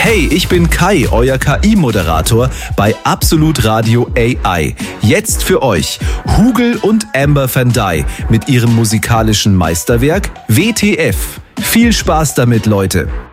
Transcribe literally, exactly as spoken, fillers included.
Hey, ich bin Kai, euer K I-Moderator bei Absolut Radio A I. Jetzt für euch Hugel und Amber Van Dye mit ihrem musikalischen Meisterwerk W T F. Viel Spaß damit, Leute!